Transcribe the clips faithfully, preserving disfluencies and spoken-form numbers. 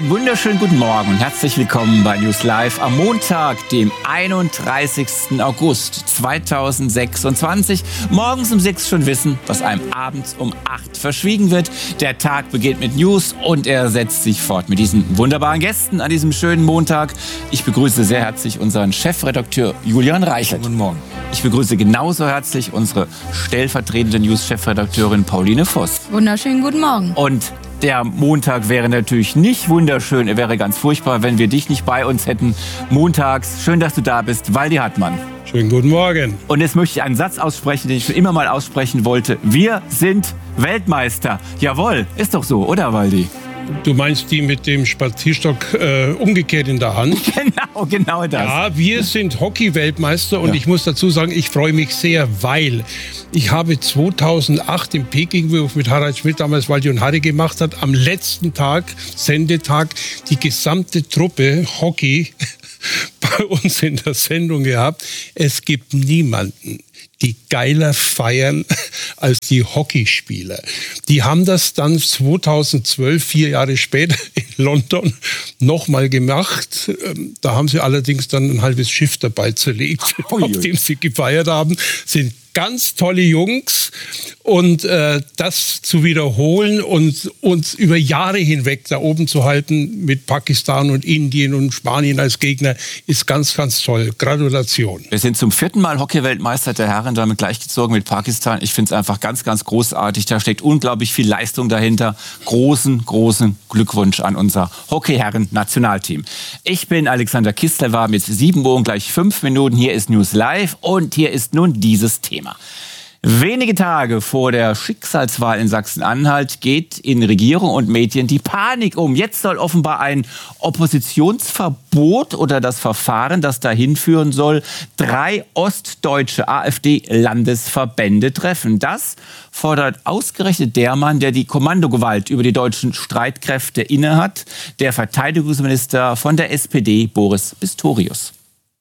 Einen wunderschönen guten Morgen und herzlich willkommen bei News Live am Montag, dem einunddreißigsten August zweitausendsechsundzwanzig. Morgens um sechs schon wissen, was einem abends um acht verschwiegen wird. Der Tag beginnt mit News und er setzt sich fort mit diesen wunderbaren Gästen an diesem schönen Montag. Ich begrüße sehr herzlich unseren Chefredakteur Julian Reichelt. Guten Morgen. Ich begrüße genauso herzlich unsere stellvertretende News-Chefredakteurin Pauline Voss. Wunderschönen guten Morgen. Und der Montag wäre natürlich nicht wunderschön, er wäre ganz furchtbar, wenn wir dich nicht bei uns hätten. Montags, schön, dass du da bist, Waldi Hartmann. Schönen guten Morgen. Und jetzt möchte ich einen Satz aussprechen, den ich schon immer mal aussprechen wollte. Wir sind Weltmeister. Jawohl, ist doch so, oder Waldi? Du meinst die mit dem Spazierstock äh, umgekehrt in der Hand? Genau, genau das. Ja, wir sind Hockey-Weltmeister und ja. Ich muss dazu sagen, ich freue mich sehr, weil ich habe zweitausendacht in Peking, wo ich mit Harald Schmidt damals Waldi und Harry gemacht hat, am letzten Tag, Sendetag, die gesamte Truppe Hockey bei uns in der Sendung gehabt. Es gibt niemanden, die geiler feiern als die Hockeyspieler. Die haben das dann zweitausendzwölf, vier Jahre später in London nochmal gemacht. Da haben sie allerdings dann ein halbes Schiff dabei zerlegt, auf dem sie gefeiert haben. Sind ganz tolle Jungs und äh, das zu wiederholen und uns über Jahre hinweg da oben zu halten mit Pakistan und Indien und Spanien als Gegner ist ganz, ganz toll. Gratulation. Wir sind zum vierten Mal Hockey-Weltmeister der Herren, damit gleichgezogen mit Pakistan. Ich finde es einfach ganz, ganz großartig. Da steckt unglaublich viel Leistung dahinter. Großen, großen Glückwunsch an unser Hockey-Herren-Nationalteam. Ich bin Alexander Kistler, war mit sieben Uhr gleich fünf Minuten. Hier ist News Live und hier ist nun dieses Thema. Wenige Tage vor der Schicksalswahl in Sachsen-Anhalt geht in Regierung und Medien die Panik um. Jetzt soll offenbar ein Oppositionsverbot oder das Verfahren, das dahin führen soll, drei ostdeutsche AfD-Landesverbände treffen. Das fordert ausgerechnet der Mann, der die Kommandogewalt über die deutschen Streitkräfte innehat, der Verteidigungsminister von der S P D, Boris Pistorius.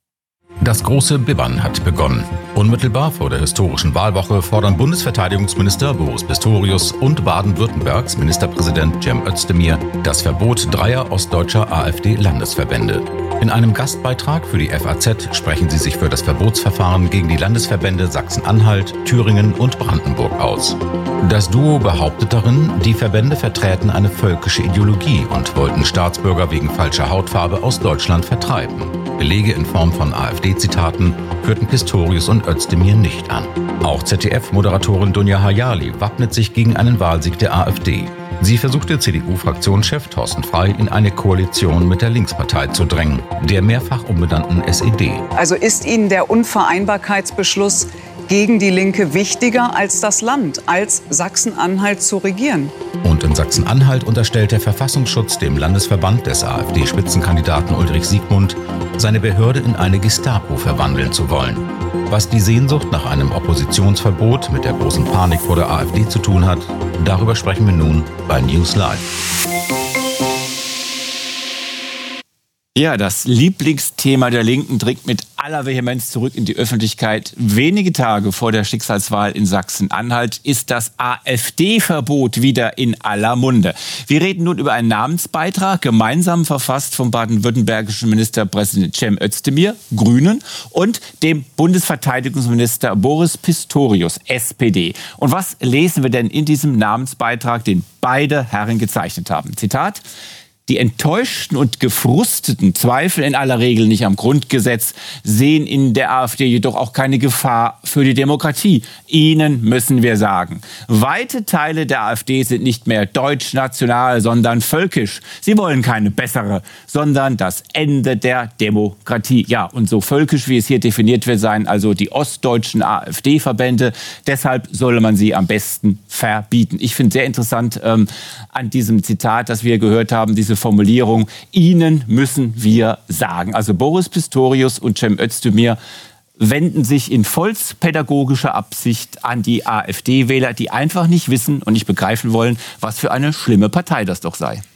Das große Bibbern hat begonnen. Unmittelbar vor der historischen Wahlwoche fordern Bundesverteidigungsminister Boris Pistorius und Baden-Württembergs Ministerpräsident Cem Özdemir das Verbot dreier ostdeutscher AfD-Landesverbände. In einem Gastbeitrag für die F A Z sprechen sie sich für das Verbotsverfahren gegen die Landesverbände Sachsen-Anhalt, Thüringen und Brandenburg aus. Das Duo behauptet darin, die Verbände verträten eine völkische Ideologie und wollten Staatsbürger wegen falscher Hautfarbe aus Deutschland vertreiben. Belege in Form von AfD-Zitaten führten Pistorius und Özdemir nicht an. Auch Z D F-Moderatorin Dunja Hayali wappnet sich gegen einen Wahlsieg der AfD. Sie versuchte C D U-Fraktionschef Thorsten Frey in eine Koalition mit der Linkspartei zu drängen, der mehrfach umbenannten S E D. Also ist Ihnen der Unvereinbarkeitsbeschluss gegen die Linke wichtiger als das Land, als Sachsen-Anhalt zu regieren? Und in Sachsen-Anhalt unterstellt der Verfassungsschutz dem Landesverband des AfD-Spitzenkandidaten Ulrich Siegmund, seine Behörde in eine Gestapo verwandeln zu wollen. Was die Sehnsucht nach einem Oppositionsverbot mit der großen Panik vor der AfD zu tun hat, darüber sprechen wir nun bei News Live. Ja, das Lieblingsthema der Linken dringt mit aller Vehemenz zurück in die Öffentlichkeit. Wenige Tage vor der Schicksalswahl in Sachsen-Anhalt ist das AfD-Verbot wieder in aller Munde. Wir reden nun über einen Namensbeitrag, gemeinsam verfasst vom baden-württembergischen Ministerpräsident Cem Özdemir, Grünen, und dem Bundesverteidigungsminister Boris Pistorius, S P D. Und was lesen wir denn in diesem Namensbeitrag, den beide Herren gezeichnet haben? Zitat: Die enttäuschten und gefrusteten zweifeln in aller Regel nicht am Grundgesetz, sehen in der AfD jedoch auch keine Gefahr für die Demokratie. Ihnen müssen wir sagen, weite Teile der AfD sind nicht mehr deutsch-national, sondern völkisch. Sie wollen keine bessere, sondern das Ende der Demokratie. Ja, und so völkisch, wie es hier definiert wird, seien also die ostdeutschen AfD-Verbände. Deshalb solle man sie am besten verbieten. Ich finde sehr interessant ähm, an diesem Zitat, das wir gehört haben, diese Formulierung, Ihnen müssen wir sagen. Also Boris Pistorius und Cem Özdemir wenden sich in volkspädagogischer Absicht an die AfD-Wähler, die einfach nicht wissen und nicht begreifen wollen, was für eine schlimme Partei das doch sei.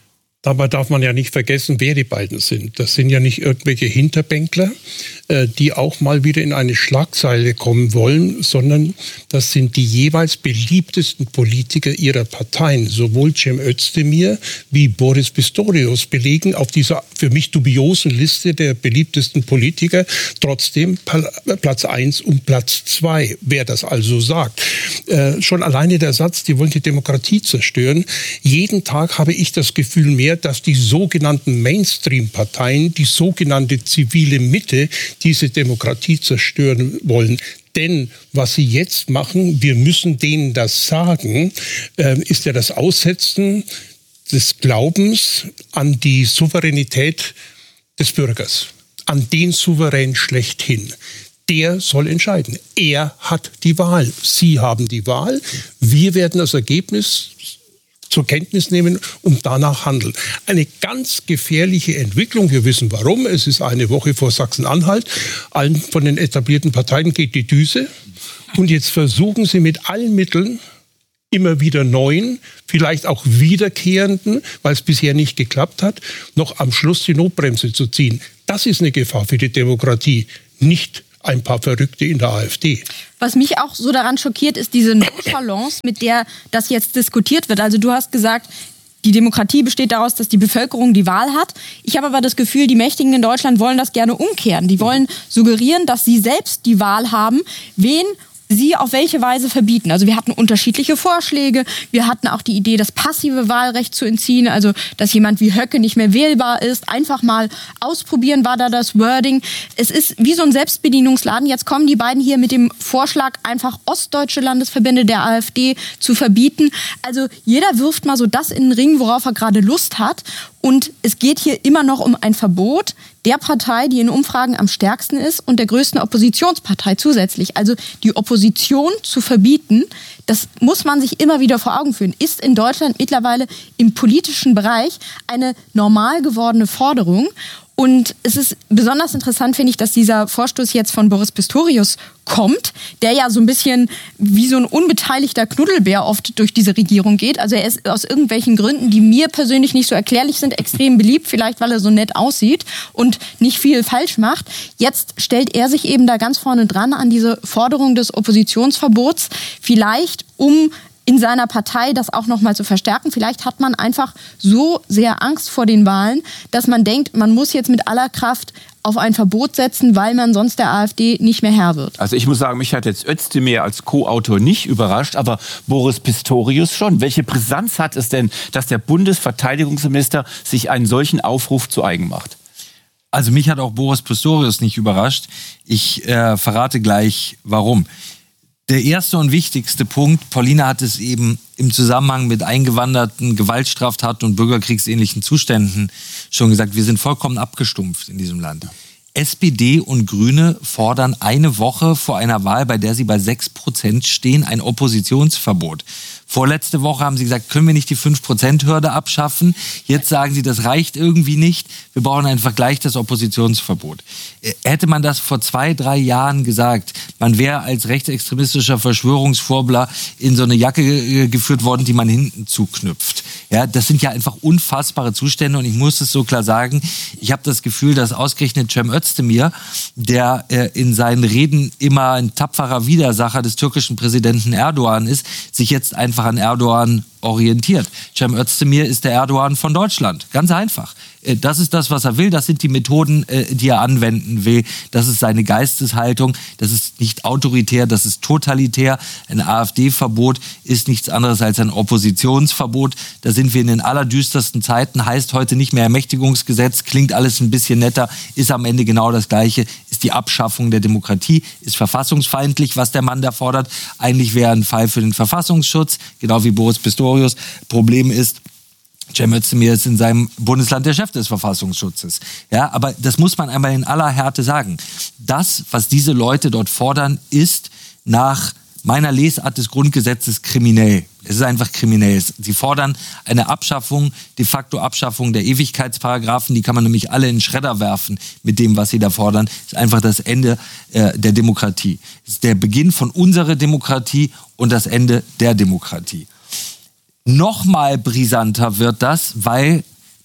Dabei darf man ja nicht vergessen, wer die beiden sind. Das sind ja nicht irgendwelche Hinterbänkler, die auch mal wieder in eine Schlagzeile kommen wollen, sondern das sind die jeweils beliebtesten Politiker ihrer Parteien. Sowohl Cem Özdemir wie Boris Pistorius belegen auf dieser für mich dubiosen Liste der beliebtesten Politiker trotzdem Platz eins und Platz zwei. Wer das also sagt. Äh, schon alleine der Satz, die wollen die Demokratie zerstören. Jeden Tag habe ich das Gefühl mehr, dass die sogenannten Mainstream-Parteien, die sogenannte zivile Mitte, diese Demokratie zerstören wollen. Denn was sie jetzt machen, wir müssen denen das sagen, äh, ist ja das Aussetzen des Glaubens an die Souveränität des Bürgers, an den Souverän schlechthin. Der soll entscheiden. Er hat die Wahl. Sie haben die Wahl. Wir werden das Ergebnis zur Kenntnis nehmen und danach handeln. Eine ganz gefährliche Entwicklung. Wir wissen warum. Es ist eine Woche vor Sachsen-Anhalt. Allen von den etablierten Parteien geht die Düse. Und jetzt versuchen sie mit allen Mitteln, immer wieder neuen, vielleicht auch wiederkehrenden, weil es bisher nicht geklappt hat, noch am Schluss die Notbremse zu ziehen. Das ist eine Gefahr für die Demokratie, nicht ein paar Verrückte in der AfD. Was mich auch so daran schockiert, ist diese Nonchalance, mit der das jetzt diskutiert wird. Also du hast gesagt, die Demokratie besteht daraus, dass die Bevölkerung die Wahl hat. Ich habe aber das Gefühl, die Mächtigen in Deutschland wollen das gerne umkehren. Die wollen suggerieren, dass sie selbst die Wahl haben, wen sie auf welche Weise verbieten. Also wir hatten unterschiedliche Vorschläge. Wir hatten auch die Idee, das passive Wahlrecht zu entziehen, also dass jemand wie Höcke nicht mehr wählbar ist. Einfach mal ausprobieren war da das Wording. Es ist wie so ein Selbstbedienungsladen. Jetzt kommen die beiden hier mit dem Vorschlag, einfach ostdeutsche Landesverbände der AfD zu verbieten. Also jeder wirft mal so das in den Ring, worauf er gerade Lust hat. Und es geht hier immer noch um ein Verbot der Partei, die in Umfragen am stärksten ist und der größten Oppositionspartei zusätzlich. Also die Opposition zu verbieten, das muss man sich immer wieder vor Augen führen, ist in Deutschland mittlerweile im politischen Bereich eine normal gewordene Forderung. Und es ist besonders interessant, finde ich, dass dieser Vorstoß jetzt von Boris Pistorius kommt, der ja so ein bisschen wie so ein unbeteiligter Knuddelbär oft durch diese Regierung geht. Also er ist aus irgendwelchen Gründen, die mir persönlich nicht so erklärlich sind, extrem beliebt, vielleicht weil er so nett aussieht und nicht viel falsch macht. Jetzt stellt er sich eben da ganz vorne dran an diese Forderung des Oppositionsverbots, vielleicht um in seiner Partei das auch noch mal zu verstärken. Vielleicht hat man einfach so sehr Angst vor den Wahlen, dass man denkt, man muss jetzt mit aller Kraft auf ein Verbot setzen, weil man sonst der AfD nicht mehr Herr wird. Also ich muss sagen, mich hat jetzt Özdemir als Co-Autor nicht überrascht, aber Boris Pistorius schon. Welche Brisanz hat es denn, dass der Bundesverteidigungsminister sich einen solchen Aufruf zu eigen macht? Also mich hat auch Boris Pistorius nicht überrascht. Ich äh, verrate gleich, warum. Der erste und wichtigste Punkt, Paulina hat es eben im Zusammenhang mit eingewanderten Gewaltstraftaten und bürgerkriegsähnlichen Zuständen schon gesagt, wir sind vollkommen abgestumpft in diesem Land. S P D und Grüne fordern eine Woche vor einer Wahl, bei der sie bei sechs Prozent stehen, ein Oppositionsverbot. Vorletzte Woche haben sie gesagt, können wir nicht die fünf Prozent Hürde abschaffen? Jetzt sagen sie, das reicht irgendwie nicht. Wir brauchen einfach gleich das Oppositionsverbot. Hätte man das vor zwei, drei Jahren gesagt, man wäre als rechtsextremistischer Verschwörungsvorbler in so eine Jacke geführt worden, die man hinten zuknüpft. Ja, das sind ja einfach unfassbare Zustände und ich muss es so klar sagen, ich habe das Gefühl, dass ausgerechnet Cem Özdemir, der äh, in seinen Reden immer ein tapferer Widersacher des türkischen Präsidenten Erdogan ist, sich jetzt einfach an Erdogan orientiert. Cem Özdemir ist der Erdogan von Deutschland. Ganz einfach. Das ist das, was er will. Das sind die Methoden, die er anwenden will. Das ist seine Geisteshaltung. Das ist nicht autoritär, das ist totalitär. Ein AfD-Verbot ist nichts anderes als ein Oppositionsverbot. Da sind wir in den allerdüstersten Zeiten. Heißt heute nicht mehr Ermächtigungsgesetz. Klingt alles ein bisschen netter. Ist am Ende genau das Gleiche. Ist die Abschaffung der Demokratie. Ist verfassungsfeindlich, was der Mann da fordert. Eigentlich wäre ein Fall für den Verfassungsschutz. Genau wie Boris Pistorius. Problem ist, Cem Özdemir ist in seinem Bundesland der Chef des Verfassungsschutzes. Ja, aber das muss man einmal in aller Härte sagen. Das, was diese Leute dort fordern, ist nach meiner Lesart des Grundgesetzes kriminell. Es ist einfach kriminell. Sie fordern eine Abschaffung, de facto Abschaffung der Ewigkeitsparagraphen. Die kann man nämlich alle in den Schredder werfen mit dem, was sie da fordern. Das ist einfach das Ende äh, der Demokratie. Es ist der Beginn von unserer Demokratie und das Ende der Demokratie. Noch mal brisanter wird das, weil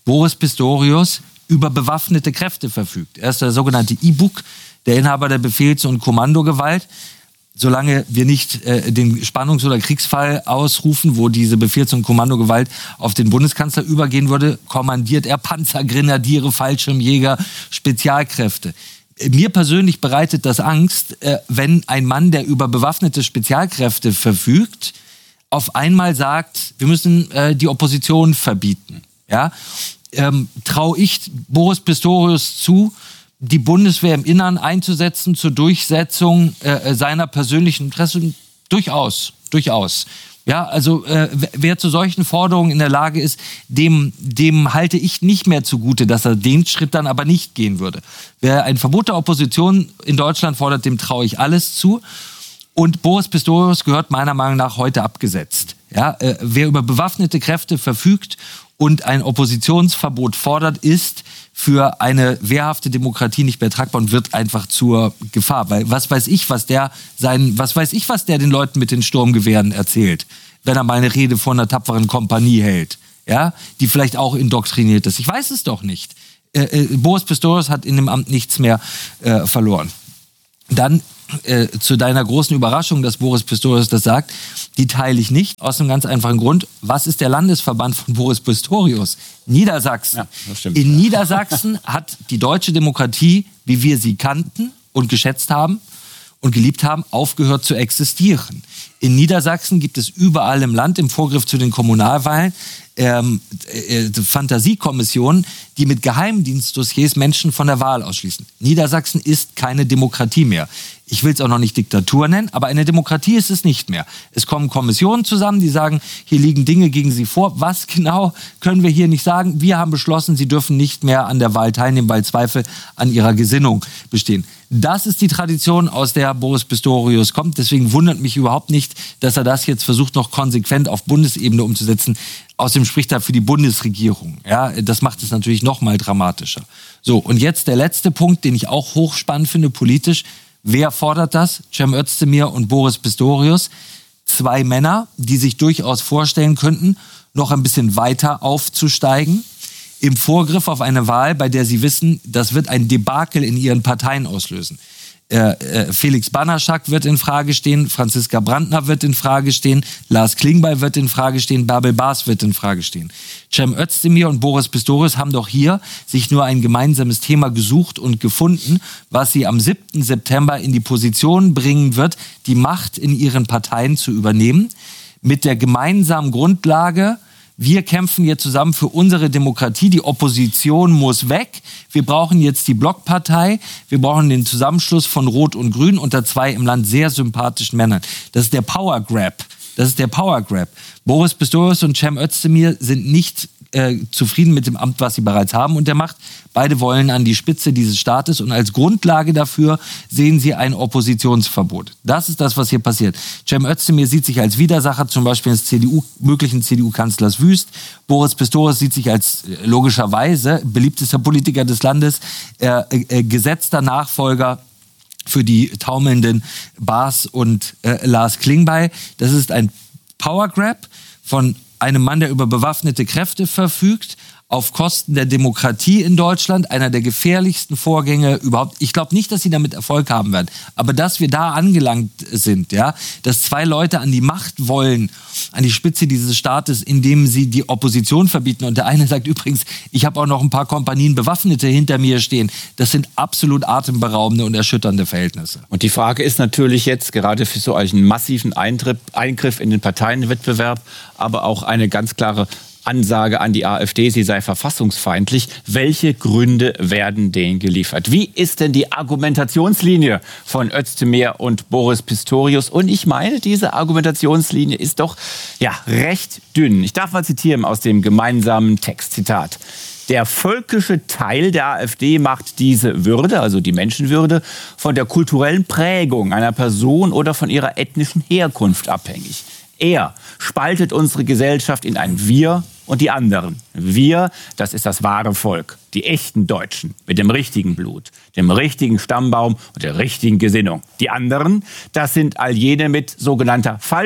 Boris Pistorius über bewaffnete Kräfte verfügt. Er ist der sogenannte I-Buk, der Inhaber der Befehls- und Kommandogewalt. Solange wir nicht äh, den Spannungs- oder Kriegsfall ausrufen, wo diese Befehls- und Kommandogewalt auf den Bundeskanzler übergehen würde, kommandiert er Panzergrenadiere, Fallschirmjäger, Spezialkräfte. Mir persönlich bereitet das Angst, äh, wenn ein Mann, der über bewaffnete Spezialkräfte verfügt, auf einmal sagt, wir müssen äh, die Opposition verbieten. Ja? Ähm, traue ich Boris Pistorius zu, die Bundeswehr im Innern einzusetzen zur Durchsetzung äh, seiner persönlichen Interessen? Durchaus, durchaus. Ja, also äh, wer zu solchen Forderungen in der Lage ist, dem, dem halte ich nicht mehr zugute, dass er den Schritt dann aber nicht gehen würde. Wer ein Verbot der Opposition in Deutschland fordert, dem traue ich alles zu. Und Boris Pistorius gehört meiner Meinung nach heute abgesetzt. Ja, äh, wer über bewaffnete Kräfte verfügt und ein Oppositionsverbot fordert, ist für eine wehrhafte Demokratie nicht mehr tragbar und wird einfach zur Gefahr. Weil was weiß ich, was der sein, was weiß ich, was der den Leuten mit den Sturmgewehren erzählt, wenn er mal eine Rede vor einer tapferen Kompanie hält, ja, die vielleicht auch indoktriniert ist. Ich weiß es doch nicht. Äh, äh, Boris Pistorius hat in dem Amt nichts mehr äh, verloren. Dann äh, zu deiner großen Überraschung, dass Boris Pistorius das sagt, die teile ich nicht, aus einem ganz einfachen Grund. Was ist der Landesverband von Boris Pistorius? Niedersachsen. Ja, das stimmt. In Niedersachsen hat die deutsche Demokratie, wie wir sie kannten und geschätzt haben und geliebt haben, aufgehört zu existieren. In Niedersachsen gibt es überall im Land, im Vorgriff zu den Kommunalwahlen, ähm, äh, Fantasiekommissionen, die mit Geheimdienstdossiers Menschen von der Wahl ausschließen. Niedersachsen ist keine Demokratie mehr. Ich will es auch noch nicht Diktatur nennen, aber eine Demokratie ist es nicht mehr. Es kommen Kommissionen zusammen, die sagen, hier liegen Dinge gegen sie vor. Was genau, können wir hier nicht sagen. Wir haben beschlossen, sie dürfen nicht mehr an der Wahl teilnehmen, weil Zweifel an ihrer Gesinnung bestehen. Das ist die Tradition, aus der Boris Pistorius kommt. Deswegen wundert mich überhaupt nicht, dass er das jetzt versucht, noch konsequent auf Bundesebene umzusetzen. Außerdem spricht er für die Bundesregierung. Ja, das macht es natürlich noch mal dramatischer. So, und jetzt der letzte Punkt, den ich auch hochspannend finde politisch. Wer fordert das? Cem Özdemir und Boris Pistorius. Zwei Männer, die sich durchaus vorstellen könnten, noch ein bisschen weiter aufzusteigen. Im Vorgriff auf eine Wahl, bei der sie wissen, das wird ein Debakel in ihren Parteien auslösen. Äh, äh, Felix Banaschak wird in Frage stehen, Franziska Brandner wird in Frage stehen, Lars Klingbeil wird in Frage stehen, Bärbel Baas wird in Frage stehen. Cem Özdemir und Boris Pistorius haben doch hier sich nur ein gemeinsames Thema gesucht und gefunden, was sie am siebten September in die Position bringen wird, die Macht in ihren Parteien zu übernehmen, mit der gemeinsamen Grundlage: Wir kämpfen jetzt zusammen für unsere Demokratie. Die Opposition muss weg. Wir brauchen jetzt die Blockpartei. Wir brauchen den Zusammenschluss von Rot und Grün unter zwei im Land sehr sympathischen Männern. Das ist der Power Grab. Das ist der Power Grab. Boris Pistorius und Cem Özdemir sind nicht äh, zufrieden mit dem Amt, was sie bereits haben und der Macht. Beide wollen an die Spitze dieses Staates und als Grundlage dafür sehen sie ein Oppositionsverbot. Das ist das, was hier passiert. Cem Özdemir sieht sich als Widersacher zum Beispiel des C D U, möglichen C D U-Kanzlers Wüst. Boris Pistorius sieht sich als äh, logischerweise beliebtester Politiker des Landes, äh, äh, gesetzter Nachfolger für die taumelnden Baas und äh, Lars Klingbeil. Das ist ein Power Grab von einem Mann, der über bewaffnete Kräfte verfügt, auf Kosten der Demokratie in Deutschland, einer der gefährlichsten Vorgänge überhaupt. Ich glaube nicht, dass sie damit Erfolg haben werden. Aber dass wir da angelangt sind, ja, dass zwei Leute an die Macht wollen, an die Spitze dieses Staates, indem sie die Opposition verbieten. Und der eine sagt übrigens, ich habe auch noch ein paar Kompanien Bewaffnete hinter mir stehen. Das sind absolut atemberaubende und erschütternde Verhältnisse. Und die Frage ist natürlich jetzt, gerade für so einen massiven Eintritt, Eingriff in den Parteienwettbewerb, aber auch eine ganz klare Ansage an die AfD, sie sei verfassungsfeindlich. Welche Gründe werden denen geliefert? Wie ist denn die Argumentationslinie von Özdemir und Boris Pistorius? Und ich meine, diese Argumentationslinie ist doch ja recht dünn. Ich darf mal zitieren aus dem gemeinsamen Text. Zitat: Der völkische Teil der AfD macht diese Würde, also die Menschenwürde, von der kulturellen Prägung einer Person oder von ihrer ethnischen Herkunft abhängig. Er spaltet unsere Gesellschaft in ein Wir und die anderen. Wir, das ist das wahre Volk, die echten Deutschen mit dem richtigen Blut, dem richtigen Stammbaum und der richtigen Gesinnung. Die anderen, das sind all jene mit sogenannter falscher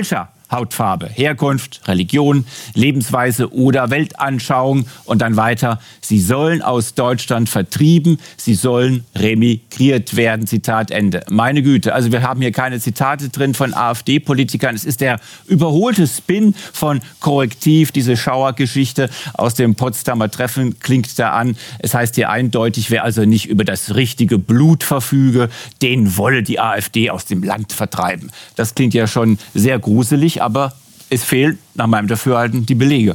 Hautfarbe, Herkunft, Religion, Lebensweise oder Weltanschauung und dann weiter. Sie sollen aus Deutschland vertrieben, sie sollen remigriert werden. Zitat Ende. Meine Güte, also wir haben hier keine Zitate drin von AfD-Politikern. Es ist der überholte Spin von Korrektiv, diese Schauergeschichte aus dem Potsdamer Treffen klingt da an. Es heißt hier eindeutig, wer also nicht über das richtige Blut verfüge, den wolle die AfD aus dem Land vertreiben. Das klingt ja schon sehr gruselig, aber es fehlen nach meinem Dafürhalten die Belege.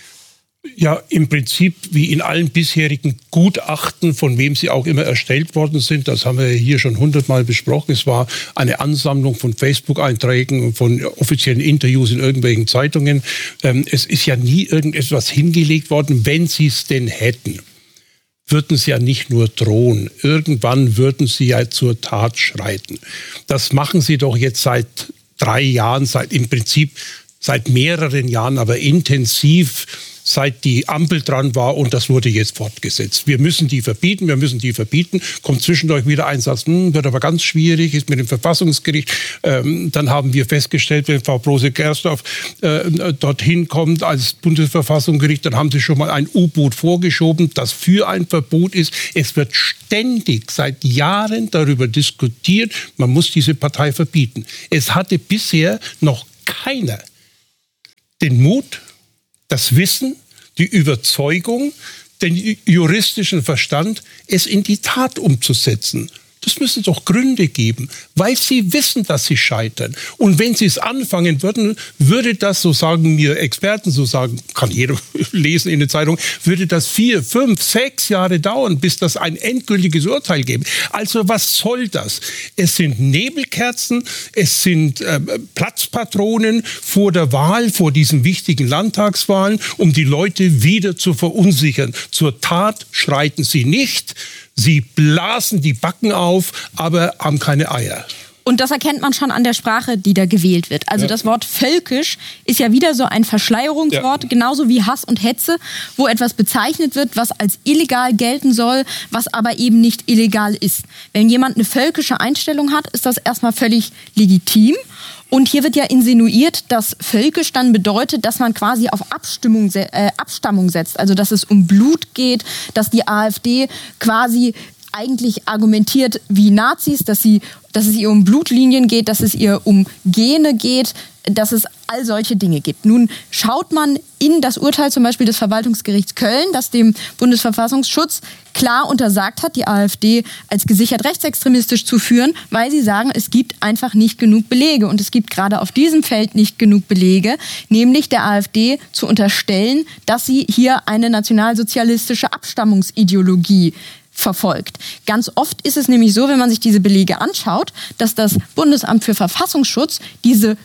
Ja, im Prinzip wie in allen bisherigen Gutachten, von wem sie auch immer erstellt worden sind, das haben wir hier schon hundertmal besprochen. Es war eine Ansammlung von Facebook-Einträgen, von offiziellen Interviews in irgendwelchen Zeitungen. Es ist ja nie irgendetwas hingelegt worden, wenn sie es denn hätten. Würden sie ja nicht nur drohen. Irgendwann würden sie ja zur Tat schreiten. Das machen sie doch jetzt seit drei Jahren, seit im Prinzip seit mehreren Jahren, aber intensiv, seit die Ampel dran war, und das wurde jetzt fortgesetzt. Wir müssen die verbieten, wir müssen die verbieten. Kommt zwischendurch wieder ein Satz, hm, wird aber ganz schwierig, ist mit dem Verfassungsgericht. Ähm, dann haben wir festgestellt, wenn Frau Brose-Gersdorf äh, dorthin kommt als Bundesverfassungsgericht, dann haben sie schon mal ein U-Boot vorgeschoben, das für ein Verbot ist. Es wird ständig seit Jahren darüber diskutiert, man muss diese Partei verbieten. Es hatte bisher noch keiner den Mut, das Wissen, die Überzeugung, den juristischen Verstand, es in die Tat umzusetzen. Das müssen doch Gründe geben, weil sie wissen, dass sie scheitern. Und wenn sie es anfangen würden, würde das, so sagen mir Experten, so sagen, kann jeder lesen in den Zeitungen, würde das vier, fünf, sechs Jahre dauern, bis das ein endgültiges Urteil gibt. Also was soll das? Es sind Nebelkerzen, es sind äh, Platzpatronen vor der Wahl, vor diesen wichtigen Landtagswahlen, um die Leute wieder zu verunsichern. Zur Tat schreiten sie nicht. Sie blasen die Backen auf, aber haben keine Eier. Und das erkennt man schon an der Sprache, die da gewählt wird. Also ja. Das Wort völkisch ist ja wieder so ein Verschleierungswort, ja. Genauso wie Hass und Hetze, wo etwas bezeichnet wird, was als illegal gelten soll, was aber eben nicht illegal ist. Wenn jemand eine völkische Einstellung hat, ist das erstmal völlig legitim. Und hier wird ja insinuiert, dass völkisch dann bedeutet, dass man quasi auf Abstimmung, äh, Abstammung setzt. Also dass es um Blut geht, dass die AfD quasi eigentlich argumentiert wie Nazis, dass, sie, dass es ihr um Blutlinien geht, dass es ihr um Gene geht, dass es all solche Dinge gibt. Nun schaut man in das Urteil zum Beispiel des Verwaltungsgerichts Köln, das dem Bundesverfassungsschutz klar untersagt hat, die AfD als gesichert rechtsextremistisch zu führen, weil sie sagen, es gibt einfach nicht genug Belege. Und es gibt gerade auf diesem Feld nicht genug Belege, nämlich der AfD zu unterstellen, dass sie hier eine nationalsozialistische Abstammungsideologie verfolgt. Ganz oft ist es nämlich so, wenn man sich diese Belege anschaut, dass das Bundesamt für Verfassungsschutz diese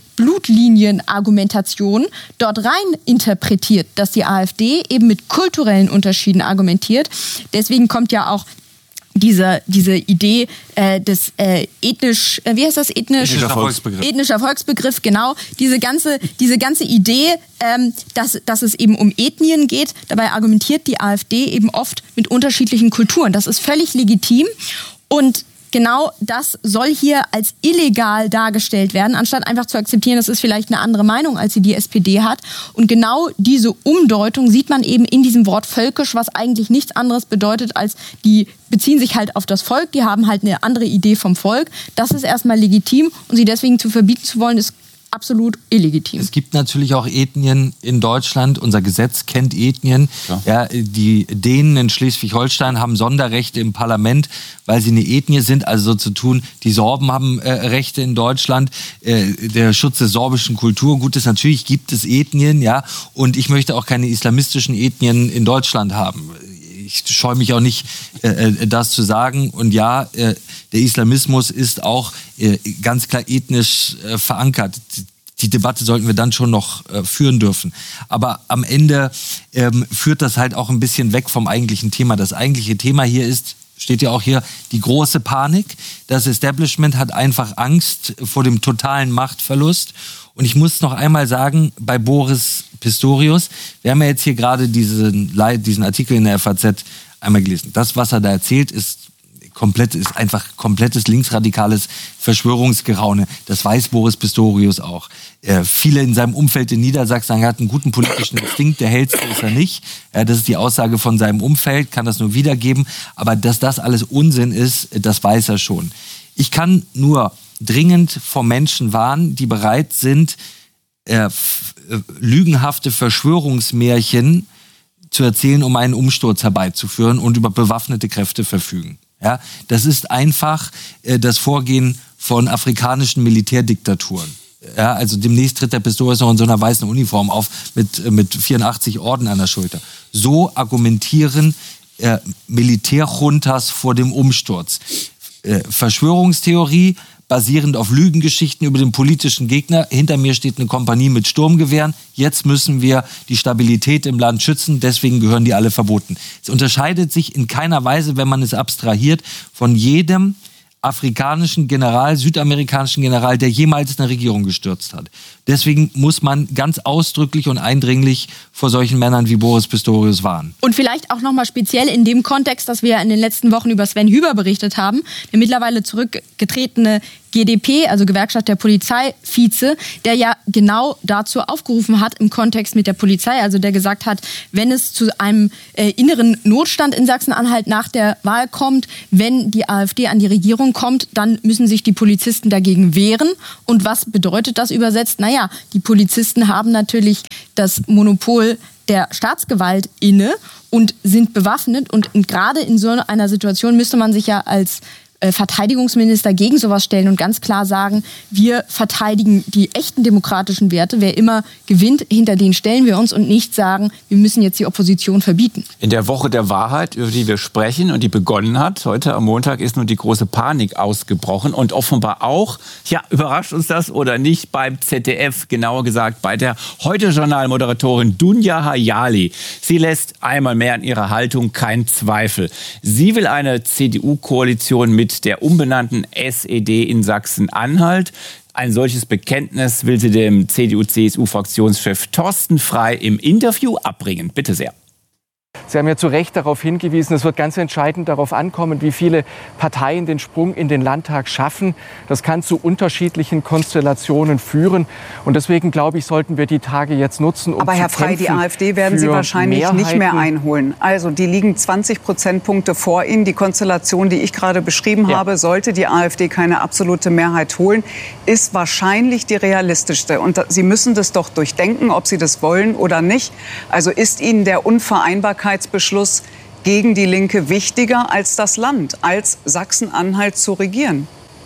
Blutlinien-Argumentation dort rein interpretiert, dass die AfD eben mit kulturellen Unterschieden argumentiert. Deswegen kommt ja auch diese, diese Idee äh, des äh, ethnisch, äh, wie heißt das? Ethnisch, ethnischer Volksbegriff. Ethnischer Volksbegriff, genau. Diese ganze, diese ganze Idee, ähm, dass, dass es eben um Ethnien geht, dabei argumentiert die AfD eben oft mit unterschiedlichen Kulturen. Das ist völlig legitim und genau das soll hier als illegal dargestellt werden, anstatt einfach zu akzeptieren, das ist vielleicht eine andere Meinung, als sie die S P D hat. Und genau diese Umdeutung sieht man eben in diesem Wort völkisch, was eigentlich nichts anderes bedeutet, als die beziehen sich halt auf das Volk, die haben halt eine andere Idee vom Volk. Das ist erstmal legitim und sie deswegen zu verbieten zu wollen, ist absolut illegitim. Es gibt natürlich auch Ethnien in Deutschland. Unser Gesetz kennt Ethnien. Ja. Ja, die Dänen in Schleswig-Holstein haben Sonderrechte im Parlament, weil sie eine Ethnie sind. Also so zu tun, die Sorben haben äh, Rechte in Deutschland. Äh, der Schutz der sorbischen Kultur. Gut ist, natürlich gibt es Ethnien, ja. Und ich möchte auch keine islamistischen Ethnien in Deutschland haben. Ich scheue mich auch nicht, äh, das zu sagen. Und ja, äh, der Islamismus ist auch äh, ganz klar ethnisch äh, verankert. Die, die Debatte sollten wir dann schon noch äh, führen dürfen. Aber am Ende ähm, führt das halt auch ein bisschen weg vom eigentlichen Thema. Das eigentliche Thema hier ist, steht ja auch hier, die große Panik. Das Establishment hat einfach Angst vor dem totalen Machtverlust. Und ich muss noch einmal sagen, bei Boris Pistorius, wir haben ja jetzt hier gerade diesen, diesen Artikel in der F A Z einmal gelesen. Das, was er da erzählt, ist komplett, ist einfach komplettes linksradikales Verschwörungsgeraune. Das weiß Boris Pistorius auch. Äh, viele in seinem Umfeld in Niedersachsen sagen, er hat einen guten politischen Instinkt, der hellste ist er nicht. Ja, das ist die Aussage von seinem Umfeld, kann das nur wiedergeben. Aber dass das alles Unsinn ist, das weiß er schon. Ich kann nur dringend vor Menschen warnen, die bereit sind, äh, f- äh, lügenhafte Verschwörungsmärchen zu erzählen, um einen Umsturz herbeizuführen und über bewaffnete Kräfte verfügen. Ja, das ist einfach äh, das Vorgehen von afrikanischen Militärdiktaturen. Ja, also demnächst tritt der Pistorius noch in so einer weißen Uniform auf mit, äh, mit vierundachtzig Orden an der Schulter. So argumentieren äh, Militärjuntas vor dem Umsturz. Äh, Verschwörungstheorie basierend auf Lügengeschichten über den politischen Gegner. Hinter mir steht eine Kompanie mit Sturmgewehren. Jetzt müssen wir die Stabilität im Land schützen. Deswegen gehören die alle verboten. Es unterscheidet sich in keiner Weise, wenn man es abstrahiert, von jedem afrikanischen General, südamerikanischen General, der jemals eine Regierung gestürzt hat. Deswegen muss man ganz ausdrücklich und eindringlich vor solchen Männern wie Boris Pistorius warnen. Und vielleicht auch nochmal speziell in dem Kontext, dass wir in den letzten Wochen über Sven Hüber berichtet haben, der mittlerweile zurückgetretene G d P, also Gewerkschaft der Polizeivize, der ja genau dazu aufgerufen hat im Kontext mit der Polizei, also der gesagt hat, wenn es zu einem äh, inneren Notstand in Sachsen-Anhalt nach der Wahl kommt, wenn die AfD an die Regierung kommt, dann müssen sich die Polizisten dagegen wehren. Und was bedeutet das übersetzt? Naja, die Polizisten haben natürlich das Monopol der Staatsgewalt inne und sind bewaffnet. Und gerade in so einer Situation müsste man sich ja als Verteidigungsminister gegen sowas stellen und ganz klar sagen, wir verteidigen die echten demokratischen Werte. Wer immer gewinnt, hinter denen stellen wir uns und nicht sagen, wir müssen jetzt die Opposition verbieten. In der Woche der Wahrheit, über die wir sprechen und die begonnen hat, heute am Montag ist nun die große Panik ausgebrochen und offenbar auch, ja, überrascht uns das oder nicht, beim Z D F, genauer gesagt bei der Heute-Journal-Moderatorin Dunja Hayali. Sie lässt einmal mehr an ihrer Haltung keinen Zweifel. Sie will eine C D U-Koalition mit der umbenannten S E D in Sachsen-Anhalt. Ein solches Bekenntnis will sie dem C D U-C S U-Fraktionschef Thorsten Frey im Interview abbringen. Bitte sehr. Sie haben ja zu Recht darauf hingewiesen, es wird ganz entscheidend darauf ankommen, wie viele Parteien den Sprung in den Landtag schaffen. Das kann zu unterschiedlichen Konstellationen führen. Und deswegen, glaube ich, sollten wir die Tage jetzt nutzen, um Aber Herr Frey, die AfD werden Sie wahrscheinlich Mehrheiten nicht mehr einholen. Also die liegen zwanzig Prozentpunkte vor Ihnen. Die Konstellation, die ich gerade beschrieben ja. habe, sollte die AfD keine absolute Mehrheit holen, ist wahrscheinlich die realistischste. Und Sie müssen das doch durchdenken, ob Sie das wollen oder nicht. Also ist Ihnen der Unvereinbarkeitsbeschluss gegen die Linke wichtiger als das Land, als Sachsen-Anhalt zu regieren?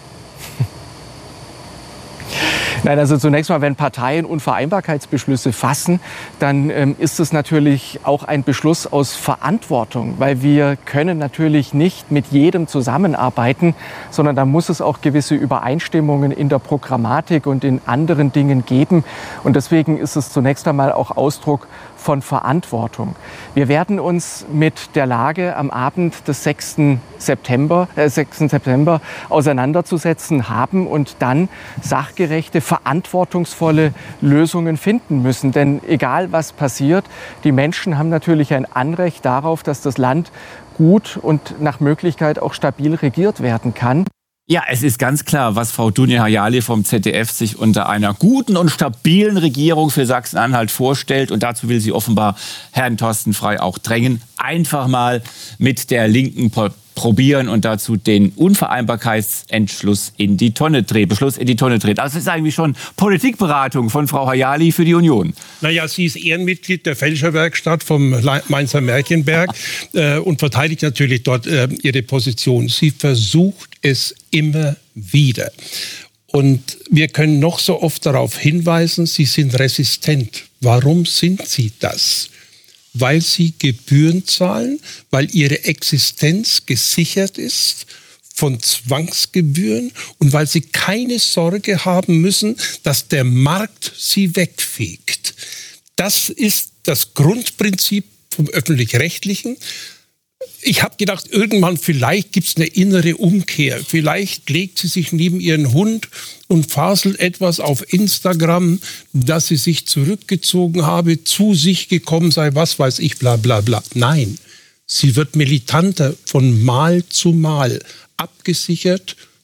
Nein, also zunächst mal, wenn Parteien Unvereinbarkeitsbeschlüsse fassen, dann ähm, ist es natürlich auch ein Beschluss aus Verantwortung, weil wir können natürlich nicht mit jedem zusammenarbeiten, sondern da muss es auch gewisse Übereinstimmungen in der Programmatik und in anderen Dingen geben. Und deswegen ist es zunächst einmal auch Ausdruck von Verantwortung. Wir werden uns mit der Lage am Abend des sechsten September, äh, sechsten September auseinanderzusetzen haben und dann sachgerechte, verantwortungsvolle Lösungen finden müssen. Denn egal was passiert, die Menschen haben natürlich ein Anrecht darauf, dass das Land gut und nach Möglichkeit auch stabil regiert werden kann. Ja, es ist ganz klar, was Frau Dunja Hayali vom Z D F sich unter einer guten und stabilen Regierung für Sachsen-Anhalt vorstellt. Und dazu will sie offenbar Herrn Thorsten Frey auch drängen. Einfach mal mit der Linken probieren und dazu den Unvereinbarkeitsentschluss in die Tonne dreht, Beschluss in die Tonne dreht. Das ist eigentlich schon Politikberatung von Frau Hayali für die Union. Naja, sie ist Ehrenmitglied der Fälscherwerkstatt vom Mainzer Märchenberg äh, und verteidigt natürlich dort äh, ihre Position. Sie versucht es immer wieder. Und wir können noch so oft darauf hinweisen, sie sind resistent. Warum sind sie das? Weil sie Gebühren zahlen, weil ihre Existenz gesichert ist von Zwangsgebühren und weil sie keine Sorge haben müssen, dass der Markt sie wegfegt. Das ist das Grundprinzip vom Öffentlich-Rechtlichen. Ich habe gedacht, irgendwann vielleicht gibt es eine innere Umkehr. Vielleicht legt sie sich neben ihren Hund und faselt etwas auf Instagram, dass sie sich zurückgezogen habe, zu sich gekommen sei, was weiß ich, bla bla bla. Nein, sie wird militanter von Mal zu Mal, abgesichert